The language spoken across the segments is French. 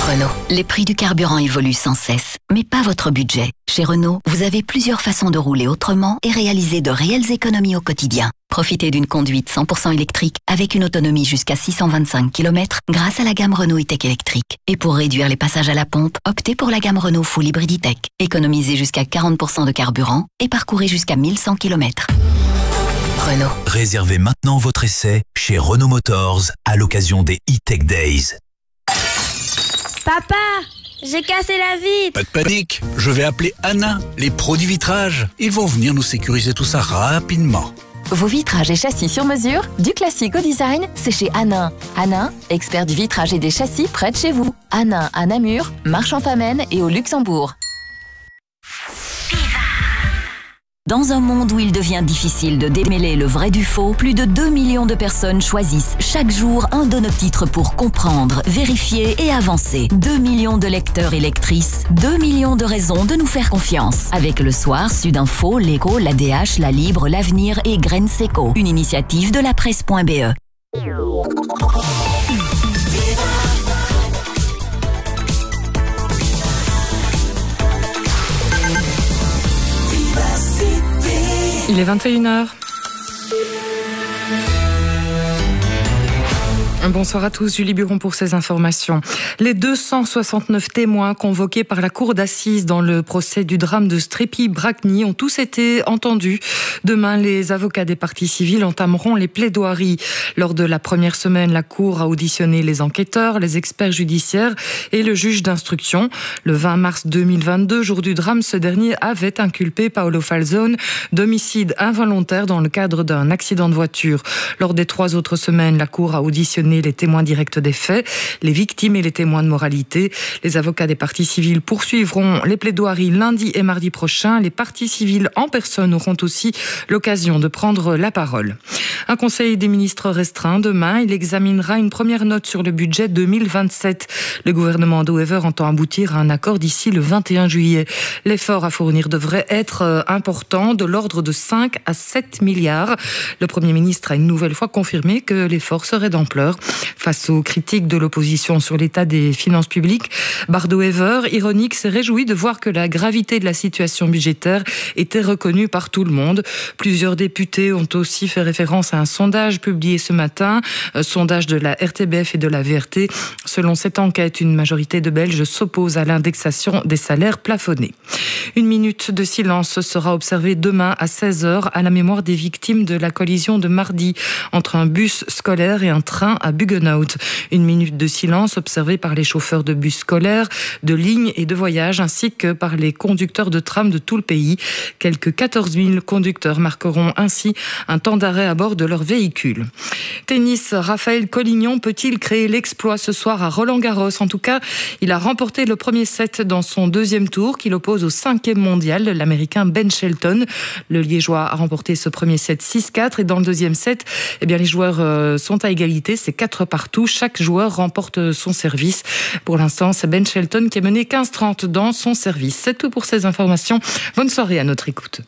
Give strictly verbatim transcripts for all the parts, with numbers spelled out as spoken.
Renault. Les prix du carburant évoluent sans cesse, mais pas votre budget. Chez Renault, vous avez plusieurs façons de rouler autrement et réaliser de réelles économies au quotidien. Profitez d'une conduite cent pour cent électrique avec une autonomie jusqu'à six cent vingt-cinq kilomètres grâce à la gamme Renault E-Tech électrique. Et pour réduire les passages à la pompe, optez pour la gamme Renault Full Hybrid E-Tech. Économisez jusqu'à quarante pour cent de carburant et parcourez jusqu'à mille cent kilomètres. Renault. Réservez maintenant votre essai chez Renault Motors à l'occasion des E-Tech Days. Papa, j'ai cassé la vitre. Pas de panique, je vais appeler Anna, les pros du vitrage. Ils vont venir nous sécuriser tout ça rapidement. Vos vitrages et châssis sur mesure, du classique au design, c'est chez Hanin. Hanin, expert du vitrage et des châssis près de chez vous. Hanin à Namur, Marche-en-Famenne et au Luxembourg. Dans un monde où il devient difficile de démêler le vrai du faux, plus de deux millions de personnes choisissent chaque jour un de nos titres pour comprendre, vérifier et avancer. deux millions de lecteurs et lectrices, deux millions de raisons de nous faire confiance. Avec Le Soir, Sudinfo, L'Écho, l'A D H, La Libre, L'Avenir et Graines Seco. Une initiative de la presse point b e. Il est vingt et une heures. Bonsoir à tous, Julie Buron pour ces informations. Les deux cent soixante-neuf témoins convoqués par la cour d'assises dans le procès du drame de Strépy-Bracny ont tous été entendus. Demain, les avocats des parties civiles entameront les plaidoiries. Lors de la première semaine, la cour a auditionné les enquêteurs, les experts judiciaires et le juge d'instruction. Le vingt mars deux mille vingt-deux, jour du drame, ce dernier avait inculpé Paolo Falzone d'homicide involontaire dans le cadre d'un accident de voiture. Lors des trois autres semaines, la cour a auditionné les témoins directs des faits, les victimes et les témoins de moralité. Les avocats des parties civiles poursuivront les plaidoiries lundi et mardi prochain. Les parties civiles en personne auront aussi l'occasion de prendre la parole. Un conseil des ministres restreint demain. Il examinera une première note sur le budget deux mille vingt-sept. Le gouvernement de Wever entend aboutir à un accord d'ici le vingt et un juillet. L'effort à fournir devrait être important, de l'ordre de cinq à sept milliards. Le Premier ministre a une nouvelle fois confirmé que l'effort serait d'ampleur. Face aux critiques de l'opposition sur l'état des finances publiques, Bardo Wever, ironique, s'est réjoui de voir que la gravité de la situation budgétaire était reconnue par tout le monde. Plusieurs députés ont aussi fait référence à un sondage publié ce matin, un sondage de la R T B F et de la V R T. Selon cette enquête, une majorité de Belges s'oppose à l'indexation des salaires plafonnés. Une minute de silence sera observée demain à seize heures à la mémoire des victimes de la collision de mardi entre un bus scolaire et un train à Buggenhout. Une minute de silence observée par les chauffeurs de bus scolaires, de lignes et de voyage, ainsi que par les conducteurs de tram de tout le pays. Quelques quatorze mille conducteurs marqueront ainsi un temps d'arrêt à bord de leur véhicule. Tennis, Raphaël Collignon peut-il créer l'exploit ce soir à Roland-Garros? En tout cas, il a remporté le premier set dans son deuxième tour qu'il oppose au cinquième mondial, l'Américain Ben Shelton. Le Liégeois a remporté ce premier set six quatre et dans le deuxième set, eh bien, les joueurs euh, sont à égalité, c'est quatre partout. Chaque joueur remporte son service. Pour l'instant, c'est Ben Shelton qui est mené quinze trente dans son service. C'est tout pour ces informations. Bonne soirée à notre écoute.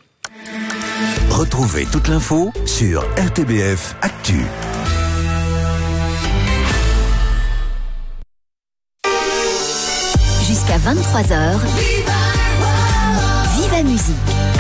Retrouvez toute l'info sur R T B F Actu. Jusqu'à vingt-trois heures, Viva Musique